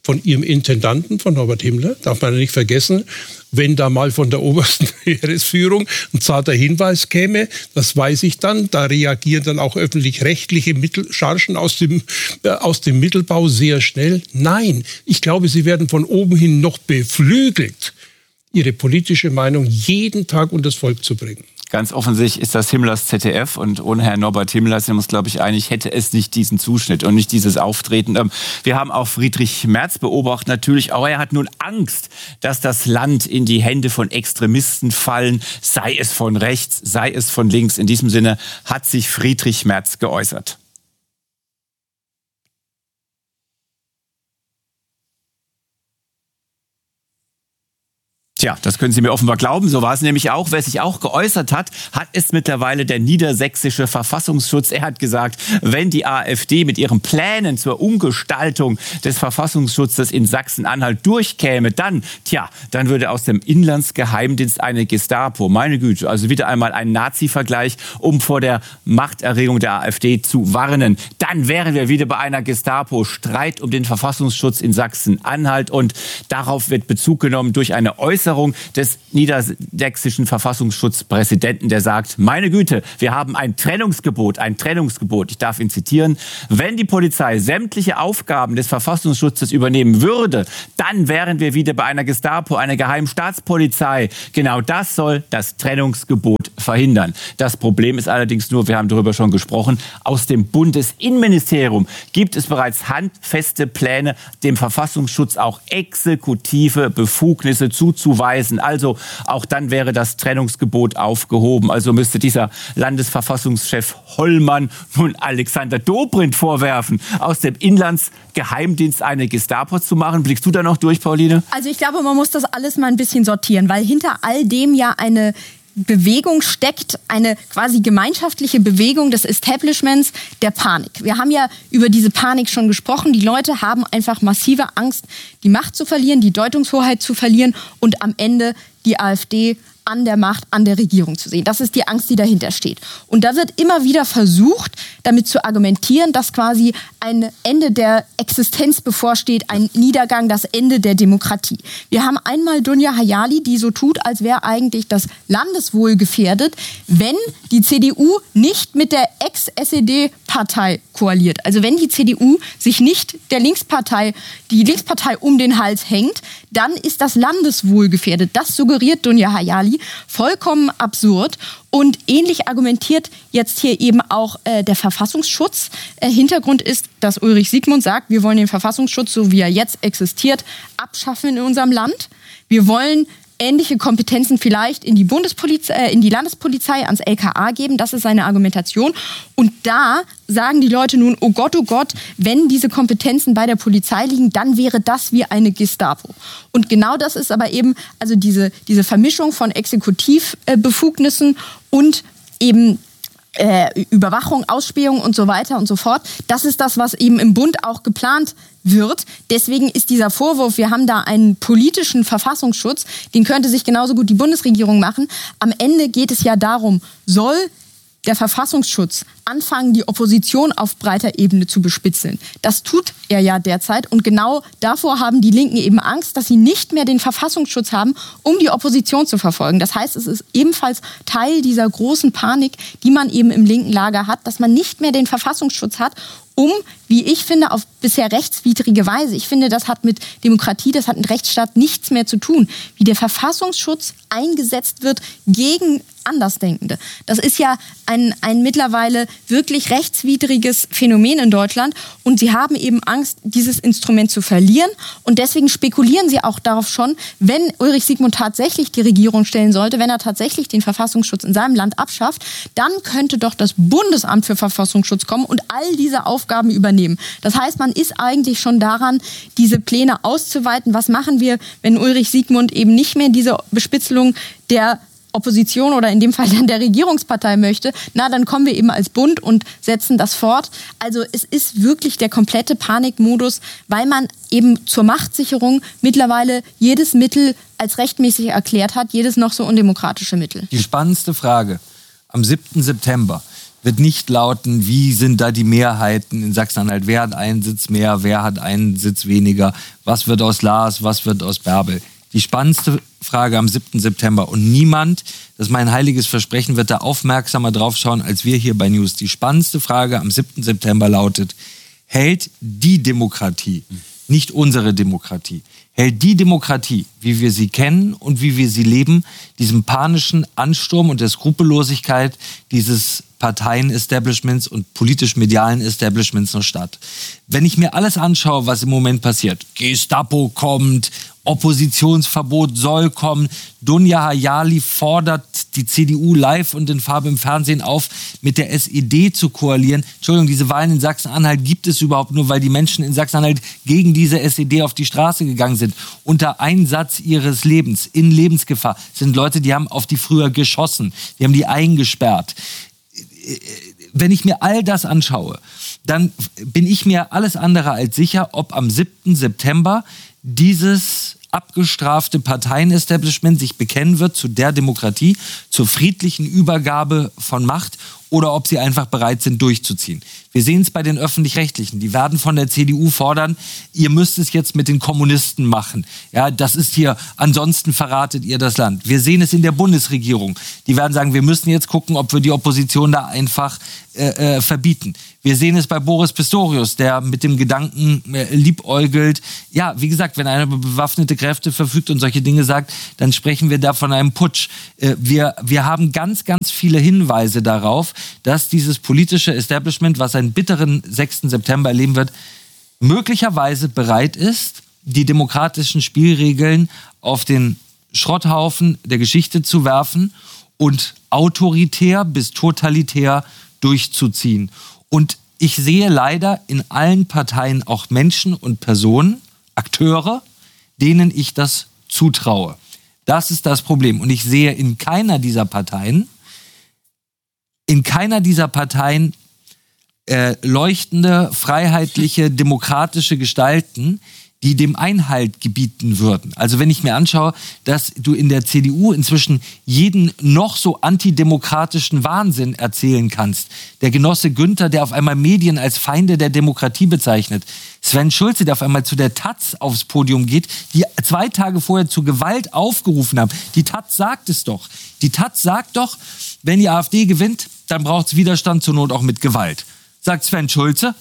von ihrem Intendanten, von Norbert Himmler, darf man nicht vergessen. Wenn da mal von der obersten Heeresführung ein zarter Hinweis käme, das weiß ich dann, da reagieren dann auch öffentlich-rechtliche Mittelchargen aus dem, äh, aus dem Mittelbau sehr schnell. Nein, ich glaube, sie werden von oben hin noch beflügelt, ihre politische Meinung jeden Tag unter das Volk zu bringen. Ganz offensichtlich ist das Himmlers Z D F und ohne Herrn Norbert Himmler sind wir uns, glaube ich, einig, hätte es nicht diesen Zuschnitt und nicht dieses Auftreten. Wir haben auch Friedrich Merz beobachtet, natürlich auch er hat nun Angst, dass das Land in die Hände von Extremisten fallen, sei es von rechts, sei es von links. In diesem Sinne hat sich Friedrich Merz geäußert. Tja, das können Sie mir offenbar glauben. So war es nämlich auch. Wer sich auch geäußert hat, hat es mittlerweile der niedersächsische Verfassungsschutz. Er hat gesagt, wenn die AfD mit ihren Plänen zur Umgestaltung des Verfassungsschutzes in Sachsen-Anhalt durchkäme, dann, tja, dann würde aus dem Inlandsgeheimdienst eine Gestapo, meine Güte, also wieder einmal ein Nazi-Vergleich, um vor der Machterregung der AfD zu warnen. Dann wären wir wieder bei einer Gestapo. Streit um den Verfassungsschutz in Sachsen-Anhalt und darauf wird Bezug genommen durch eine Äußerung des niedersächsischen Verfassungsschutzpräsidenten, der sagt, meine Güte, wir haben ein Trennungsgebot, ein Trennungsgebot. Ich darf ihn zitieren. Wenn die Polizei sämtliche Aufgaben des Verfassungsschutzes übernehmen würde, dann wären wir wieder bei einer Gestapo, einer geheimen Staatspolizei. Genau das soll das Trennungsgebot verhindern. Das Problem ist allerdings nur, wir haben darüber schon gesprochen, aus dem Bundesinnenministerium gibt es bereits handfeste Pläne, dem Verfassungsschutz auch exekutive Befugnisse zuzuweisen. Also auch dann wäre das Trennungsgebot aufgehoben. Also müsste dieser Landesverfassungschef Hollmann nun Alexander Dobrindt vorwerfen, aus dem Inlandsgeheimdienst eine Gestapo zu machen. Blickst du da noch durch, Pauline? Also ich glaube, man muss das alles mal ein bisschen sortieren, weil hinter all dem ja eine Bewegung steckt, eine quasi gemeinschaftliche Bewegung des Establishments der Panik. Wir haben ja über diese Panik schon gesprochen. Die Leute haben einfach massive Angst, die Macht zu verlieren, die Deutungshoheit zu verlieren und am Ende die AfD an der Macht, an der Regierung zu sehen. Das ist die Angst, die dahinter steht. Und da wird immer wieder versucht, damit zu argumentieren, dass quasi ein Ende der Existenz bevorsteht, ein Niedergang, das Ende der Demokratie. Wir haben einmal Dunja Hayali, die so tut, als wäre eigentlich das Landeswohl gefährdet, wenn die C D U nicht mit der Ex-S E D-Partei koaliert. Also wenn die C D U sich nicht der Linkspartei, die Linkspartei um den Hals hängt, dann ist das Landeswohl gefährdet. Das suggeriert Dunja Hayali. Vollkommen absurd. Und ähnlich argumentiert jetzt hier eben auch äh, der Verfassungsschutz. Äh, Hintergrund ist, dass Ulrich Siegmund sagt, wir wollen den Verfassungsschutz, so wie er jetzt existiert, abschaffen in unserem Land. Wir wollen ähnliche Kompetenzen vielleicht in die Bundespolizei, äh, in die Landespolizei, ans L K A geben. Das ist seine Argumentation. Und da sagen die Leute nun, oh Gott, oh Gott, wenn diese Kompetenzen bei der Polizei liegen, dann wäre das wie eine Gestapo. Und genau das ist aber eben, also diese, diese Vermischung von Exekutivbefugnissen und eben Äh, Überwachung, Ausspähung und so weiter und so fort. Das ist das, was eben im Bund auch geplant wird. Deswegen ist dieser Vorwurf, wir haben da einen politischen Verfassungsschutz, den könnte sich genauso gut die Bundesregierung machen. Am Ende geht es ja darum, soll der Verfassungsschutz anfangen, die Opposition auf breiter Ebene zu bespitzeln. Das tut er ja derzeit und genau davor haben die Linken eben Angst, dass sie nicht mehr den Verfassungsschutz haben, um die Opposition zu verfolgen. Das heißt, es ist ebenfalls Teil dieser großen Panik, die man eben im linken Lager hat, dass man nicht mehr den Verfassungsschutz hat, um, wie ich finde, auf bisher rechtswidrige Weise. Ich finde, das hat mit Demokratie, das hat mit Rechtsstaat nichts mehr zu tun. Wie der Verfassungsschutz eingesetzt wird gegen Andersdenkende. Das ist ja ein, ein mittlerweile wirklich rechtswidriges Phänomen in Deutschland. Und sie haben eben Angst, dieses Instrument zu verlieren. Und deswegen spekulieren sie auch darauf schon, wenn Ulrich Siegmund tatsächlich die Regierung stellen sollte, wenn er tatsächlich den Verfassungsschutz in seinem Land abschafft, dann könnte doch das Bundesamt für Verfassungsschutz kommen und all diese Aufgaben übernehmen. Das heißt, man ist eigentlich schon daran, diese Pläne auszuweiten. Was machen wir, wenn Ulrich Siegmund eben nicht mehr diese Bespitzelung der Opposition oder in dem Fall dann der Regierungspartei möchte, na, dann kommen wir eben als Bund und setzen das fort. Also es ist wirklich der komplette Panikmodus, weil man eben zur Machtsicherung mittlerweile jedes Mittel als rechtmäßig erklärt hat, jedes noch so undemokratische Mittel. Die spannendste Frage am siebten September. wird nicht lauten, wie sind da die Mehrheiten in Sachsen-Anhalt, wer hat einen Sitz mehr, wer hat einen Sitz weniger, was wird aus Lars, was wird aus Bärbel. Die spannendste Frage am siebten September, und niemand, das ist mein heiliges Versprechen, wird da aufmerksamer drauf schauen als wir hier bei News. Die spannendste Frage am siebten September lautet: Hält die Demokratie, nicht unsere Demokratie, hält die Demokratie, wie wir sie kennen und wie wir sie leben, diesem panischen Ansturm und der Skrupellosigkeit dieses Parteien-Establishments und politisch-medialen Establishments noch statt? Wenn ich mir alles anschaue, was im Moment passiert, Gestapo kommt, Oppositionsverbot soll kommen, Dunja Hayali fordert die C D U live und in Farbe im Fernsehen auf, mit der S E D zu koalieren. Entschuldigung, diese Wahlen in Sachsen-Anhalt gibt es überhaupt nur, weil die Menschen in Sachsen-Anhalt gegen diese S E D auf die Straße gegangen sind. Unter Einsatz ihres Lebens, in Lebensgefahr, sind Leute, die haben auf die früher geschossen, die haben die eingesperrt. Wenn ich mir all das anschaue, dann bin ich mir alles andere als sicher, ob am siebten September dieses abgestrafte Parteien-Establishment sich bekennen wird zu der Demokratie, zur friedlichen Übergabe von Macht, oder ob sie einfach bereit sind, durchzuziehen. Wir sehen es bei den Öffentlich-Rechtlichen. Die werden von der C D U fordern, ihr müsst es jetzt mit den Kommunisten machen. Ja, das ist hier, ansonsten verratet ihr das Land. Wir sehen es in der Bundesregierung. Die werden sagen, wir müssen jetzt gucken, ob wir die Opposition da einfach äh, äh, verbieten. Wir sehen es bei Boris Pistorius, der mit dem Gedanken äh, liebäugelt. Ja, wie gesagt, wenn einer über bewaffnete Kräfte verfügt und solche Dinge sagt, dann sprechen wir da von einem Putsch. Äh, wir, wir haben ganz, ganz viele Hinweise darauf, dass dieses politische Establishment, was einen bitteren sechsten September erleben wird, möglicherweise bereit ist, die demokratischen Spielregeln auf den Schrotthaufen der Geschichte zu werfen und autoritär bis totalitär durchzuziehen. Und ich sehe leider in allen Parteien auch Menschen und Personen, Akteure, denen ich das zutraue. Das ist das Problem. Und ich sehe in keiner dieser Parteien In keiner dieser Parteien äh, leuchtende, freiheitliche, demokratische Gestalten, die dem Einhalt gebieten würden. Also wenn ich mir anschaue, dass du in der C D U inzwischen jeden noch so antidemokratischen Wahnsinn erzählen kannst. Der Genosse Günther, der auf einmal Medien als Feinde der Demokratie bezeichnet. Sven Schulze, der auf einmal zu der Taz aufs Podium geht, die zwei Tage vorher zu Gewalt aufgerufen haben. Die Taz sagt es doch. Die Taz sagt doch, wenn die AfD gewinnt, dann braucht es Widerstand, zur Not auch mit Gewalt. Sagt Sven Schulze.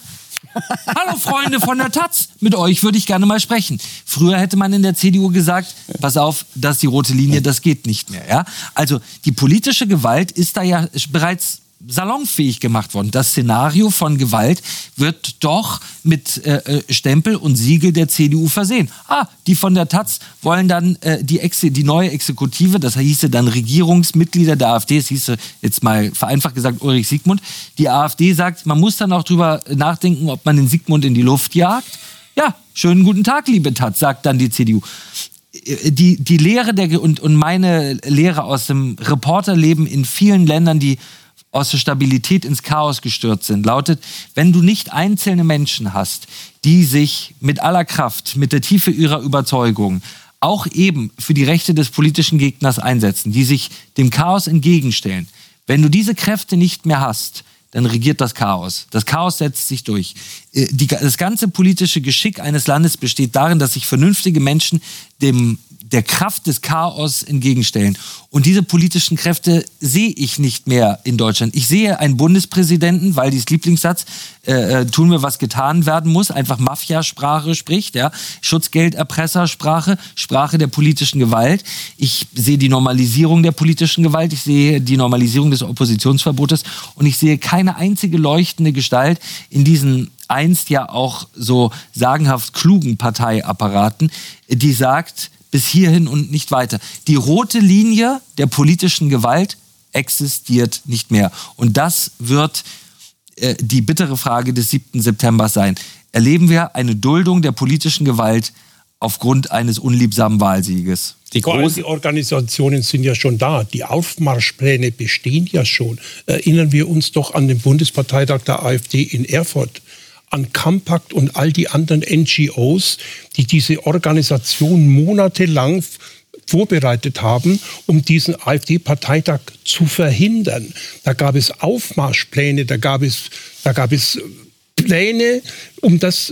Hallo Freunde von der Taz, mit euch würde ich gerne mal sprechen. Früher hätte man in der C D U gesagt, pass auf, das ist die rote Linie, das geht nicht mehr. Ja? Also die politische Gewalt ist da ja bereits salonfähig gemacht worden. Das Szenario von Gewalt wird doch mit äh, Stempel und Siegel der C D U versehen. Ah, die von der Taz wollen dann äh, die, Exe, die neue Exekutive, das hieße dann Regierungsmitglieder der AfD, es hieße jetzt mal vereinfacht gesagt Ulrich Siegmund. Die AfD sagt, man muss dann auch drüber nachdenken, ob man den Siegmund in die Luft jagt. Ja, schönen guten Tag, liebe Taz, sagt dann die C D U. Die, die Lehre der, und, und meine Lehre aus dem Reporterleben in vielen Ländern, die aus der Stabilität ins Chaos gestürzt sind, lautet, wenn du nicht einzelne Menschen hast, die sich mit aller Kraft, mit der Tiefe ihrer Überzeugung auch eben für die Rechte des politischen Gegners einsetzen, die sich dem Chaos entgegenstellen, wenn du diese Kräfte nicht mehr hast, dann regiert das Chaos. Das Chaos setzt sich durch. Die, das ganze politische Geschick eines Landes besteht darin, dass sich vernünftige Menschen dem der Kraft des Chaos entgegenstellen. Und diese politischen Kräfte sehe ich nicht mehr in Deutschland. Ich sehe einen Bundespräsidenten, weil dieses Lieblingssatz, äh, tun wir, was getan werden muss, einfach Mafiasprache spricht, ja, Schutzgelderpressersprache, Sprache der politischen Gewalt. Ich sehe die Normalisierung der politischen Gewalt, ich sehe die Normalisierung des Oppositionsverbotes und ich sehe keine einzige leuchtende Gestalt in diesen einst ja auch so sagenhaft klugen Parteiapparaten, die sagt, bis hierhin und nicht weiter. Die rote Linie der politischen Gewalt existiert nicht mehr. Und das wird äh, die bittere Frage des siebten September sein. Erleben wir eine Duldung der politischen Gewalt aufgrund eines unliebsamen Wahlsieges? Die, die Organisationen sind ja schon da. Die Aufmarschpläne bestehen ja schon. Erinnern wir uns doch an den Bundesparteitag der AfD in Erfurt, an Campact und all die anderen N G Os, die diese Organisation monatelang vorbereitet haben, um diesen AfD-Parteitag zu verhindern. Da gab es Aufmarschpläne, da gab es, da gab es Pläne, um das,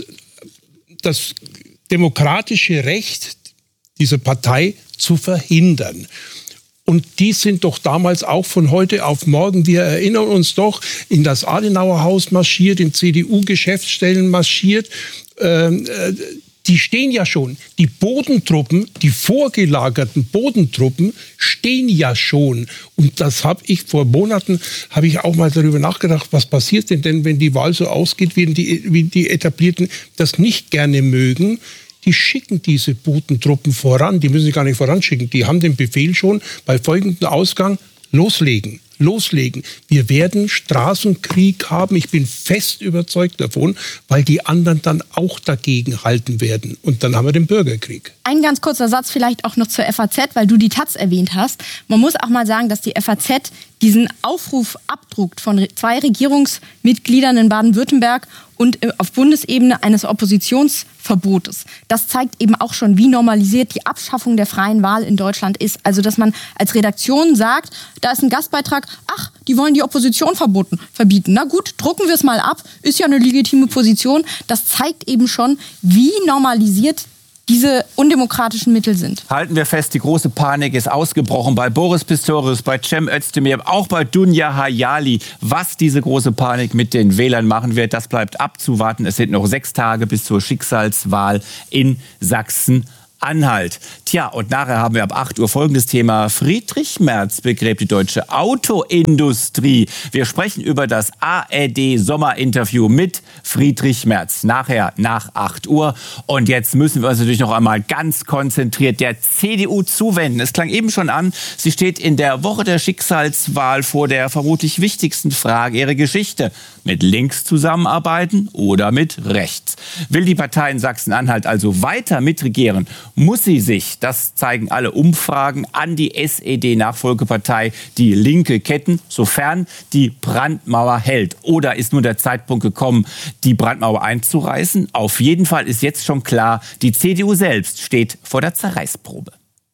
das demokratische Recht dieser Partei zu verhindern. Und die sind doch damals auch von heute auf morgen, wir erinnern uns doch, in das Adenauerhaus marschiert, in C D U-Geschäftsstellen marschiert. Ähm, äh, die stehen ja schon. Die Bodentruppen, die vorgelagerten Bodentruppen stehen ja schon. Und das habe ich vor Monaten, habe ich auch mal darüber nachgedacht, was passiert denn, denn wenn die Wahl so ausgeht, wie die, wie die Etablierten das nicht gerne mögen. Die schicken diese Bodentruppen voran, die müssen sie gar nicht voranschicken. Die haben den Befehl schon, bei folgendem Ausgang loslegen, loslegen. Wir werden Straßenkrieg haben, ich bin fest überzeugt davon, weil die anderen dann auch dagegen halten werden. Und dann haben wir den Bürgerkrieg. Ein ganz kurzer Satz vielleicht auch noch zur F A Z, weil du die Taz erwähnt hast. Man muss auch mal sagen, dass die F A Z diesen Aufruf abdruckt von zwei Regierungsmitgliedern in Baden-Württemberg und auf Bundesebene eines Oppositionsverbotes. Das zeigt eben auch schon, wie normalisiert die Abschaffung der freien Wahl in Deutschland ist. Also, dass man als Redaktion sagt, da ist ein Gastbeitrag, ach, die wollen die Opposition verboten, verbieten. Na gut, drucken wir es mal ab, ist ja eine legitime Position. Das zeigt eben schon, wie normalisiert diese undemokratischen Mittel sind. Halten wir fest, die große Panik ist ausgebrochen bei Boris Pistorius, bei Cem Özdemir, auch bei Dunja Hayali. Was diese große Panik mit den Wählern machen wird, das bleibt abzuwarten. Es sind noch sechs Tage bis zur Schicksalswahl in Sachsen-Anhalt. Tja, und nachher haben wir ab acht Uhr folgendes Thema. Friedrich Merz begräbt die deutsche Autoindustrie. Wir sprechen über das A R D-Sommerinterview mit Friedrich Merz. Nachher nach acht Uhr. Und jetzt müssen wir uns natürlich noch einmal ganz konzentriert der C D U zuwenden. Es klang eben schon an, sie steht in der Woche der Schicksalswahl vor der vermutlich wichtigsten Frage ihrer Geschichte. Mit links zusammenarbeiten oder mit rechts? Will die Partei in Sachsen-Anhalt also weiter mitregieren? Muss sie sich, das zeigen alle Umfragen, an die S E D-Nachfolgepartei Die Linke ketten, sofern die Brandmauer hält? Oder ist nun der Zeitpunkt gekommen, die Brandmauer einzureißen? Auf jeden Fall ist jetzt schon klar, die C D U selbst steht vor der Zerreißprobe.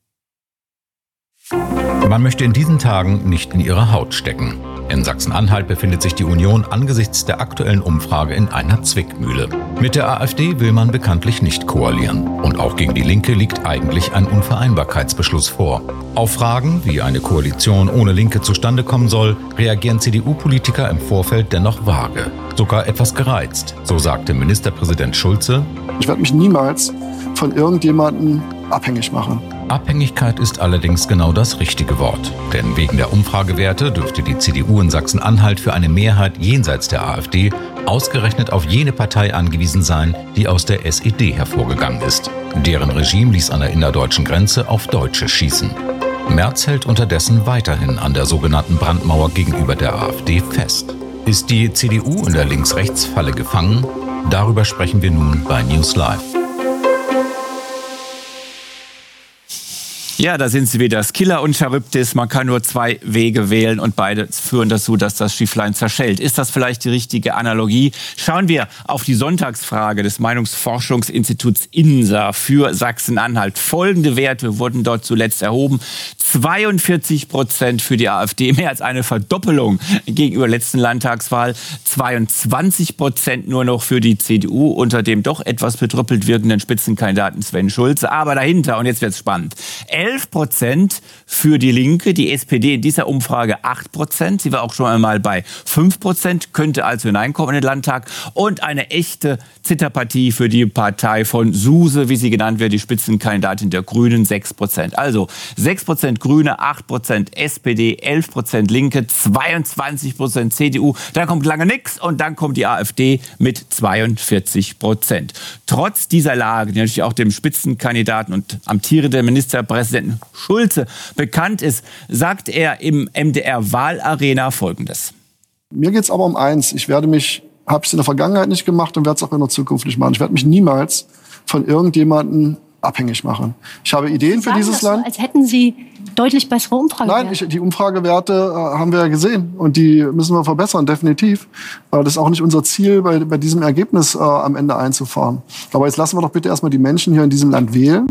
Man möchte in diesen Tagen nicht in ihre Haut stecken. In Sachsen-Anhalt befindet sich die Union angesichts der aktuellen Umfrage in einer Zwickmühle. Mit der AfD will man bekanntlich nicht koalieren. Und auch gegen die Linke liegt eigentlich ein Unvereinbarkeitsbeschluss vor. Auf Fragen, wie eine Koalition ohne Linke zustande kommen soll, reagieren C D U-Politiker im Vorfeld dennoch vage. Sogar etwas gereizt. So sagte Ministerpräsident Schulze: Ich werde mich niemals von irgendjemandem abhängig machen. Abhängigkeit ist allerdings genau das richtige Wort. Denn wegen der Umfragewerte dürfte die C D U in Sachsen-Anhalt für eine Mehrheit jenseits der AfD ausgerechnet auf jene Partei angewiesen sein, die aus der S E D hervorgegangen ist. Deren Regime ließ an der innerdeutschen Grenze auf Deutsche schießen. Merz hält unterdessen weiterhin an der sogenannten Brandmauer gegenüber der AfD fest. Ist die C D U in der Links-Rechts-Falle gefangen? Darüber sprechen wir nun bei News Live. Ja, da sind sie wieder. Skilla und Charybdis. Man kann nur zwei Wege wählen und beide führen dazu, dass das Schifflein zerschellt. Ist das vielleicht die richtige Analogie? Schauen wir auf die Sonntagsfrage des Meinungsforschungsinstituts INSA für Sachsen-Anhalt. Folgende Werte wurden dort zuletzt erhoben. zweiundvierzig Prozent für die AfD, mehr als eine Verdoppelung gegenüber der letzten Landtagswahl. zweiundzwanzig Prozent nur noch für die C D U unter dem doch etwas betrüppelt wirkenden Spitzenkandidaten Sven Schulze. Aber dahinter, und jetzt wird's spannend, elf Prozent für die Linke, die S P D in dieser Umfrage acht Prozent. Sie war auch schon einmal bei fünf Prozent, könnte also hineinkommen in den Landtag. Und eine echte Zitterpartie für die Partei von Suse, wie sie genannt wird, die Spitzenkandidatin der Grünen, sechs Prozent. Also sechs Prozent Grüne, acht Prozent S P D, elf Prozent Linke, zweiundzwanzig Prozent C D U. Da kommt lange nichts und dann kommt die AfD mit zweiundvierzig Prozent. Trotz dieser Lage, die natürlich auch dem Spitzenkandidaten und amtierenden Ministerpräsidenten Schulze bekannt ist, sagt er im M D R-Wahlarena Folgendes. Mir geht es aber um eins. Ich werde mich, habe es in der Vergangenheit nicht gemacht und werde es auch in der Zukunft nicht machen. Ich werde mich niemals von irgendjemandem abhängig machen. Ich habe Ideen für dieses so, Land. Als hätten Sie deutlich bessere Umfragewerte. Nein, ich, die Umfragewerte äh, haben wir ja gesehen und die müssen wir verbessern, definitiv. Äh, das ist auch nicht unser Ziel, bei, bei diesem Ergebnis äh, am Ende einzufahren. Aber jetzt lassen wir doch bitte erstmal die Menschen hier in diesem Land wählen.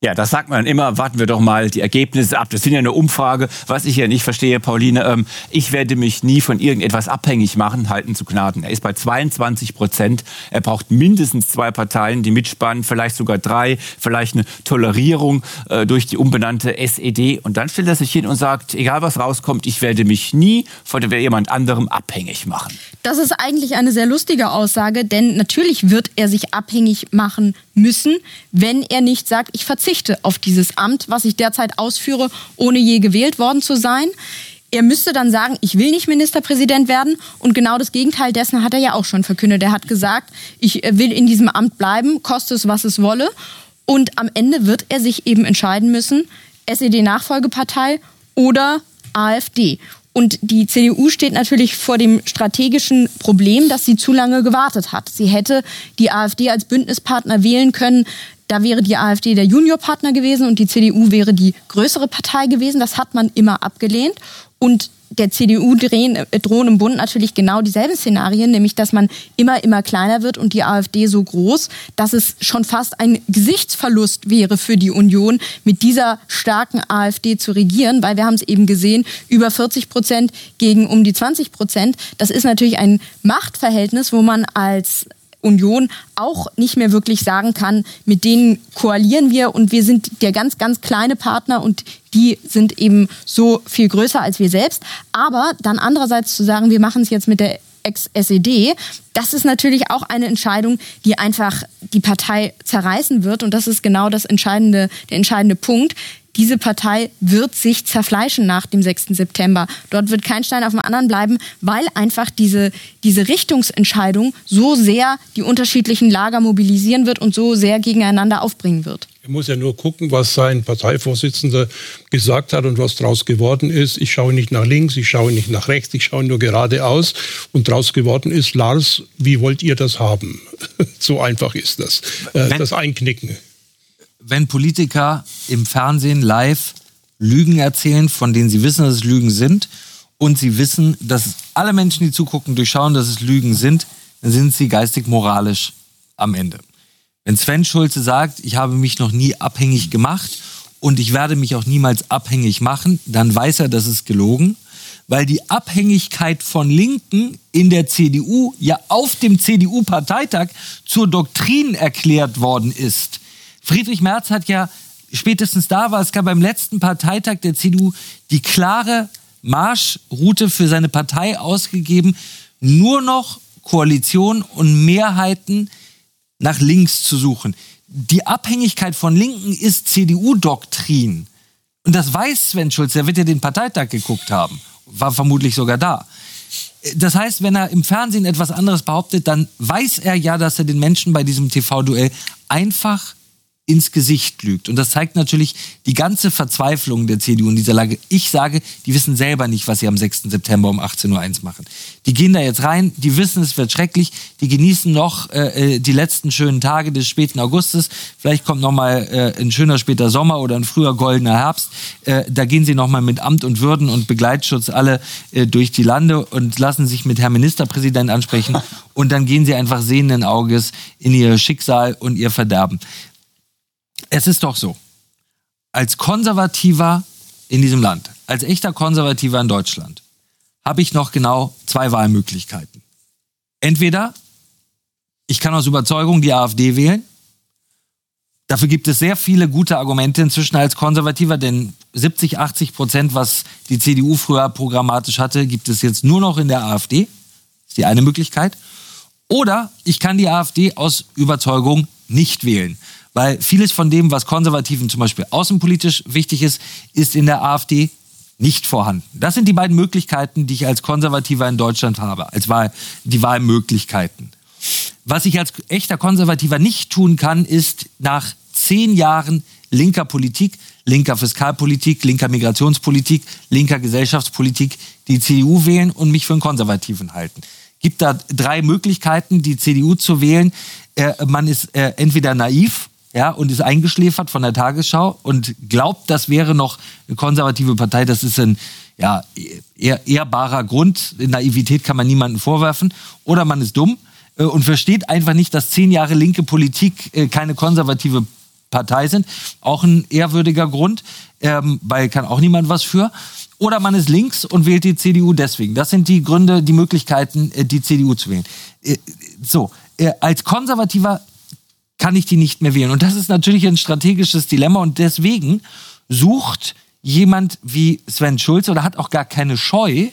Ja, das sagt man immer, warten wir doch mal die Ergebnisse ab. Das sind ja eine Umfrage. Was ich ja nicht verstehe, Pauline, ähm, ich werde mich nie von irgendetwas abhängig machen, halten zu Gnaden. Er ist bei zweiundzwanzig Prozent. Er braucht mindestens zwei Parteien, die mitspannen, vielleicht sogar drei, vielleicht eine Tolerierung äh, durch die umbenannte S E D. Und dann stellt er sich hin und sagt, egal was rauskommt, ich werde mich nie von jemand anderem abhängig machen. Das ist eigentlich eine sehr lustige Aussage, denn natürlich wird er sich abhängig machen müssen, wenn er nicht sagt, ich verzichte auf dieses Amt, was ich derzeit ausführe, ohne je gewählt worden zu sein. Er müsste dann sagen, ich will nicht Ministerpräsident werden. Und genau das Gegenteil dessen hat er ja auch schon verkündet. Er hat gesagt, ich will in diesem Amt bleiben, koste es, was es wolle. Und am Ende wird er sich eben entscheiden müssen, S E D-Nachfolgepartei oder A f D. Und die C D U steht natürlich vor dem strategischen Problem, dass sie zu lange gewartet hat. Sie hätte die A f D als Bündnispartner wählen können. Da wäre die A f D der Juniorpartner gewesen und die C D U wäre die größere Partei gewesen. Das hat man immer abgelehnt. Und der C D U drehen, äh, drohen im Bund natürlich genau dieselben Szenarien, nämlich dass man immer, immer kleiner wird und die A f D so groß, dass es schon fast ein Gesichtsverlust wäre für die Union, mit dieser starken A f D zu regieren, weil wir haben es eben gesehen, über vierzig Prozent gegen um die zwanzig Prozent. Das ist natürlich ein Machtverhältnis, wo man als Union auch nicht mehr wirklich sagen kann, mit denen koalieren wir und wir sind der ganz, ganz kleine Partner und die sind eben so viel größer als wir selbst. Aber dann andererseits zu sagen, wir machen es jetzt mit der Ex-S E D, das ist natürlich auch eine Entscheidung, die einfach die Partei zerreißen wird. Und das ist genau das entscheidende, der entscheidende Punkt. Diese Partei wird sich zerfleischen nach dem sechsten September. Dort wird kein Stein auf dem anderen bleiben, weil einfach diese, diese Richtungsentscheidung so sehr die unterschiedlichen Lager mobilisieren wird und so sehr gegeneinander aufbringen wird. Er muss ja nur gucken, was sein Parteivorsitzender gesagt hat und was draus geworden ist. Ich schaue nicht nach links, ich schaue nicht nach rechts, ich schaue nur geradeaus. Und draus geworden ist, Lars, wie wollt ihr das haben? So einfach ist das. Äh, das Einknicken. Wenn Politiker im Fernsehen live Lügen erzählen, von denen sie wissen, dass es Lügen sind, und sie wissen, dass alle Menschen, die zugucken, durchschauen, dass es Lügen sind, dann sind sie geistig-moralisch am Ende. Wenn Sven Schulze sagt, ich habe mich noch nie abhängig gemacht und ich werde mich auch niemals abhängig machen, dann weiß er, das ist gelogen, weil die Abhängigkeit von Linken in der C D U ja auf dem C D U-Parteitag zur Doktrin erklärt worden ist. Friedrich Merz hat ja spätestens da war, es gab beim letzten Parteitag der C D U die klare Marschroute für seine Partei ausgegeben, nur noch Koalition und Mehrheiten nach links zu suchen. Die Abhängigkeit von Linken ist C D U-Doktrin. Und das weiß Sven Schulze, der wird ja den Parteitag geguckt haben, war vermutlich sogar da. Das heißt, wenn er im Fernsehen etwas anderes behauptet, dann weiß er ja, dass er den Menschen bei diesem T V-Duell einfach ins Gesicht lügt. Und das zeigt natürlich die ganze Verzweiflung der C D U in dieser Lage. Ich sage, die wissen selber nicht, was sie am sechsten September um achtzehn Uhr eins machen. Die gehen da jetzt rein, die wissen, es wird schrecklich, die genießen noch äh, die letzten schönen Tage des späten Augustes. Vielleicht kommt noch mal äh, ein schöner später Sommer oder ein früher goldener Herbst. Äh, da gehen sie noch mal mit Amt und Würden und Begleitschutz alle äh, durch die Lande und lassen sich mit Herrn Ministerpräsident ansprechen. Und dann gehen sie einfach sehenden Auges in ihr Schicksal und ihr Verderben. Es ist doch so, als Konservativer in diesem Land, als echter Konservativer in Deutschland, habe ich noch genau zwei Wahlmöglichkeiten. Entweder ich kann aus Überzeugung die A f D wählen. Dafür gibt es sehr viele gute Argumente inzwischen als Konservativer, denn siebzig, achtzig Prozent, was die C D U früher programmatisch hatte, gibt es jetzt nur noch in der A f D. Das ist die eine Möglichkeit. Oder ich kann die A f D aus Überzeugung nicht wählen. Weil vieles von dem, was Konservativen zum Beispiel außenpolitisch wichtig ist, ist in der A f D nicht vorhanden. Das sind die beiden Möglichkeiten, die ich als Konservativer in Deutschland habe, als Wahl, die Wahlmöglichkeiten. Was ich als echter Konservativer nicht tun kann, ist nach zehn Jahren linker Politik, linker Fiskalpolitik, linker Migrationspolitik, linker Gesellschaftspolitik die C D U wählen und mich für einen Konservativen halten. Gibt da drei Möglichkeiten, die C D U zu wählen. Äh, man ist äh, entweder naiv, ja, und ist eingeschläfert von der Tagesschau und glaubt, das wäre noch eine konservative Partei. Das ist ein ja, ehr, ehrbarer Grund. Naivität kann man niemandem vorwerfen. Oder man ist dumm äh, und versteht einfach nicht, dass zehn Jahre linke Politik äh, keine konservative Partei sind. Auch ein ehrwürdiger Grund, ähm, weil kann auch niemand was für. Oder man ist links und wählt die C D U deswegen. Das sind die Gründe, die Möglichkeiten, die C D U zu wählen. Äh, so, äh, als Konservativer kann ich die nicht mehr wählen. Und das ist natürlich ein strategisches Dilemma. Und deswegen sucht jemand wie Sven Schulze oder hat auch gar keine Scheu,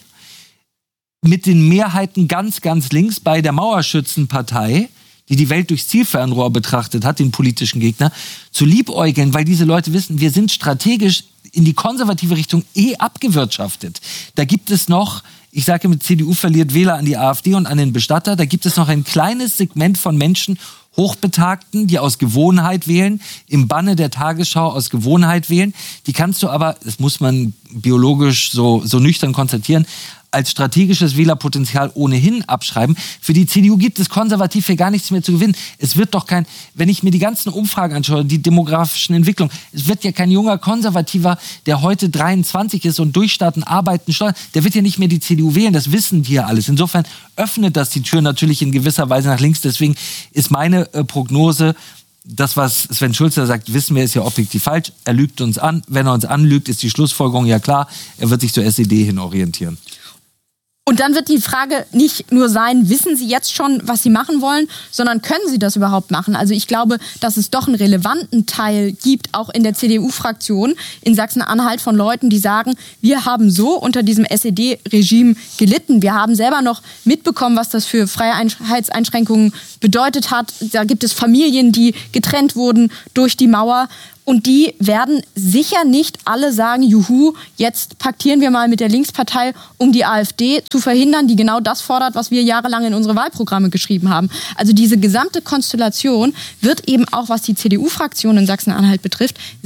mit den Mehrheiten ganz, ganz links bei der Mauerschützenpartei, die die Welt durchs Zielfernrohr betrachtet hat, den politischen Gegner, zu liebäugeln, weil diese Leute wissen, wir sind strategisch in die konservative Richtung eh abgewirtschaftet. Da gibt es noch, ich sage mit C D U verliert Wähler an die AfD und an den Bestatter, da gibt es noch ein kleines Segment von Menschen, Hochbetagten, die aus Gewohnheit wählen, im Banne der Tagesschau aus Gewohnheit wählen. Die kannst du aber, das muss man biologisch so, so nüchtern konstatieren, als strategisches Wählerpotenzial ohnehin abschreiben. Für die C D U gibt es konservativ hier gar nichts mehr zu gewinnen. Es wird doch kein, wenn ich mir die ganzen Umfragen anschaue, die demografischen Entwicklungen, es wird ja kein junger Konservativer, der heute dreiundzwanzig ist und durchstarten, arbeiten, steuern, der wird ja nicht mehr die C D U wählen, das wissen die ja alles. Insofern öffnet das die Tür natürlich in gewisser Weise nach links. Deswegen ist meine äh, Prognose, das, was Sven Schulze sagt, wissen wir, ist ja objektiv falsch. Er lügt uns an. Wenn er uns anlügt, ist die Schlussfolgerung ja klar. Er wird sich zur S E D hin orientieren. Und dann wird die Frage nicht nur sein, wissen Sie jetzt schon, was Sie machen wollen, sondern können Sie das überhaupt machen? Also ich glaube, dass es doch einen relevanten Teil gibt, auch in der C D U-Fraktion in Sachsen-Anhalt von Leuten, die sagen, wir haben so unter diesem S E D-Regime gelitten. Wir haben selber noch mitbekommen, was das für Freiheitseinschränkungen bedeutet hat. Da gibt es Familien, die getrennt wurden durch die Mauer. Und die werden sicher nicht alle sagen, juhu, jetzt paktieren wir mal mit der Linkspartei, um die AfD zu verhindern, die genau das fordert, was wir jahrelang in unsere Wahlprogramme geschrieben haben. Also diese gesamte Konstellation wird eben auch, was die C D U-Fraktion in Sachsen-Anhalt betrifft,